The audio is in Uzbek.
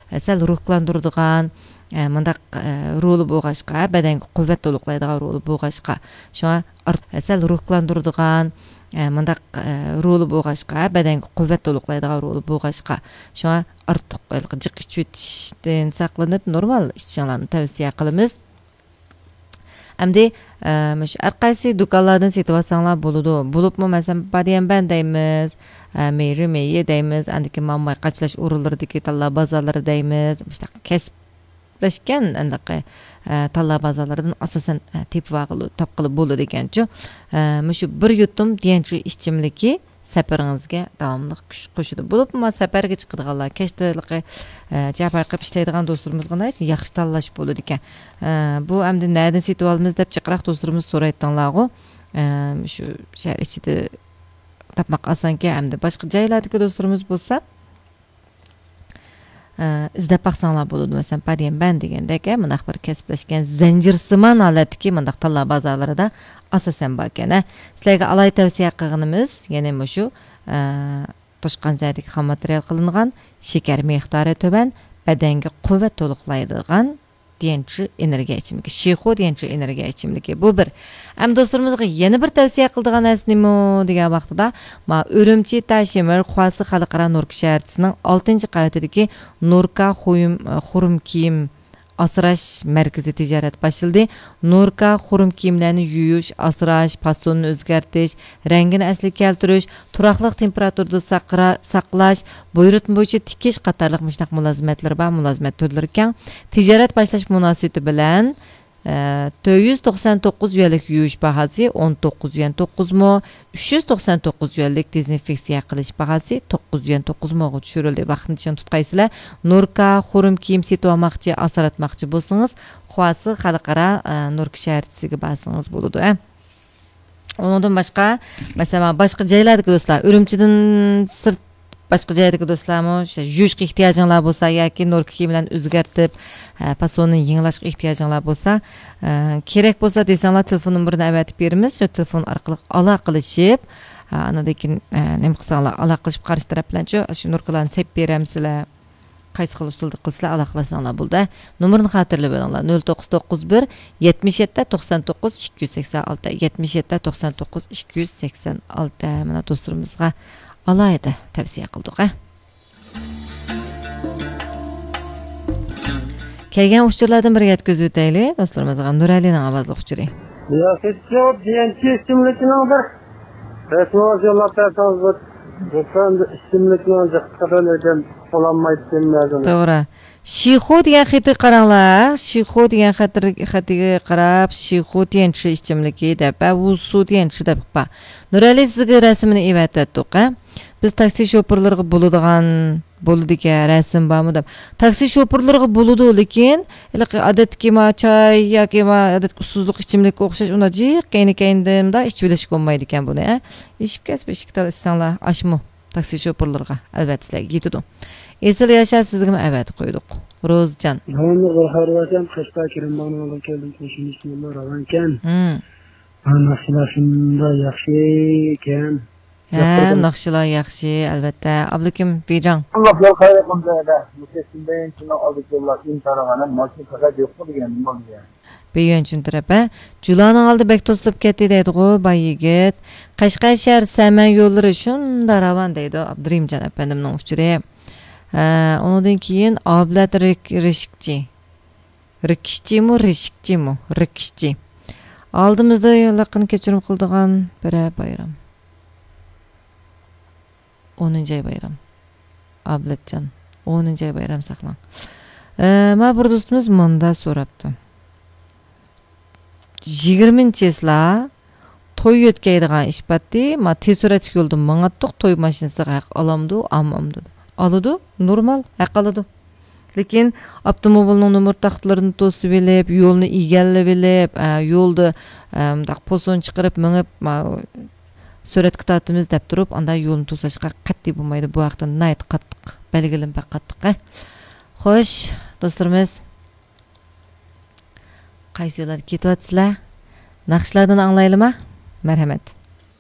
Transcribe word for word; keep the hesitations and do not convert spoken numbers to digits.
сәл рухландырдыған мындак ролу болгачка, бәдәнгә куәт толуклайдыган ролу болгачка, шуңа сәл рухландырдыган мындак ролу болгачка, бәдәнгә куәт толуклайдыган ролу болгачка, шуңа артык жык ичип өтүштен сакланып, нормал ичишеңларны тәвсия кылабыз. Әмді мүш әрқайсы дүкалладың ситуациялар болуду. Болупму мәсән падиян бән дейміз, мейрі мейе дейміз, әндікі маммай қачылаш урылырдыки талла базалары дейміз. Кәсіптәшкен әндікі талла базалардан асасын теп вағылы, тапқылы болу деген чу. Мүші бір ютым дейінші ішчімлікі сәпіріңізге давамлық күш қошуды. Болып ма сәпәрге чықыдығалар, кәштілігі жапай қып іштейдіған достырымыз ғана айты, яқшы таллаш болу декен. Бұл әмді нәдін сету алымыз деп чықырақ достырымыз сорайттанлағу. Шу шәр ішіді тапмақ асан ке әмді башқы жайладығы достырымыз болса, іздеп бақсаңлар болуды. Мәсән, падиен бән дегендеке, мұнақ бір кәсіпләшкен зәнжірсыман алатыки мұндақ талла базалары да асасан ба екен. Сілайға алай тәвсия қығынымыз, яны мұшу тошқан зәдік хам материал қылынған, шекер мектары төбән, бәдәнге қувет толықлайдыған денчі энергия içimligi, шихо денчі энергия içimligi. Бұл бір. Әм достарымызға ені бір тәвсия қылдыған әсінімі деген вақтыда, ма Үрімчи Ташемір Хуасы Халықара Норка шәртісінің алтынчы қауетедегі Норка Хурум киім asıraş merkezi ticaret başladı. Norka xurum kiyimlerini yuyuş, asıraş, pasonunu özgertiş, rengini əsli keltiriş, turaqlıq temperaturda saqlaş, buyurutma boyunca tikiş qatarlıq müştaq mülazimetler var, mülazimet türlürken ticaret başlaş münasibeti bilen dört yüz doksan dokuz yuanlik yuyuş bahası on dokuz yuan dokuz mu, üç yüz doksan dokuz yuanlik dezinfeksiya qilish bahası dokuz yuan dokuz mu düşürüldü. Vaqtını için tutqaysılar. Norka xurum kiyim setu almaqçı, asar atmaqçı bolsanız, Xuası Xalqara Norka şəhərçisiga basınız boludu. Ondan başqa, mesela başqa jaylardagi do'stlar, Ürümçidən sırt başqa joydagi do'stlarmi, o'sha yuyishga ehtiyojinglar bo'lsa yoki Norka kiyimlarni o'zgartib, pasonni yengilashga ehtiyojinglar bo'lsa, kerak bo'lsa desanglar telefon nomerini avatib beramiz. Shu telefon orqali aloqalashib, anadan nima qilsanglar, aloqalashib qarish taraf bilan shu Norkalarni sep beramsizlar. Qaysi xil usulda qilsanglar aloqalasanglar bo'ldi. Nomerni xatirlab olinglar. nol to'qqiz to'qqiz bir yetmish yetti to'qson to'qqiz ikki yuz sakson olti yetmish yetti to'qson to'qqiz ikki yuz sakson olti. Mana do'stlarimizga alayda tavsiya qildik. Kelgan uçurlardan biri yetkazib o'taylik. Do'stlarimizga Nuralining ovozli uçuri. Ya ketdi, diyençi isimlikning bir resmimiz yo'llab bersangiz, lütfen isimlikning diqqatiga olanmaydi demaydi. To'g'ri. Shixo degan xati qaranglar. Shixo degan xatiga qarab, Shixo diyençi isimligi deb, Usu diyençi deb ba. Nurali sizga rasmini evatdik, ha? Biz taksi şoförleriga bo'ladigan bo'ladigan rasm bormi deb. Taksi şoförleriga bo'ladi, lekin odatki ma choy yoki ma odatki suzliq ichimlikka o'xshash unda jiq kayni-kaynda ichib bilish bo'lmaydi ekan buni, ha. Ishib kasb ishikda issanlar ashmu taksi şoförleriga albatta sizlarga yetadi. Esil yashash sizga avat qo'ydik. Rozjan. Buni g'arvatam qishda kirimdan keldim, qo'shimishlar ravan ekan. Hmm. Ana shunda yaxshi ekan. Ha, naqshlar yaxshi, albatta. Abdukim Bejang. Allah xayr qilsin. Mutasimdan shuni olib kellar, insonlarga mashina faqat yo'q degan bo'lgan. Beyon tushuntirib, Julaning oldi bek to'silib ketdi deydi-ku, bay yigit. Qashqashar Saman yo'llari shunda ravan deydi Abdurimjon apandimning uchuri. Ondan keyin Ablat Rishikchi. Rikishchimi, Rishikchimi, Rikishchi. Oldimizda yaqin kechirim qildigan bir bayram. o'ninchi bayram. Ablatjon, o'ninchi bayram saqlang. Ma bir do'stimiz menda so'rabdi. yigirmanchi yilda to'y o'tkazadigan ish batdi, ma tez suratga yo'lda ming'atdiq to'y mashinasiga haq olamdi, amamdi. Oladi, normal, haq oladi. Lekin avtomobilning nomer taxtlarini to'sib elib, yo'lni egallab elib, yo'lda mundaq poson chiqarib mingib suratga tortimiz deb turib, anda yo'lni to'sashga qat'iy bo'lmaydi. Bu vaqtda nayt qattiq, belgilanib qattiq. Xo'sh, do'stlarimiz, qaysi yo'llarga ketyapsizlar? Naqshlardan anglaylimi? Marhamat.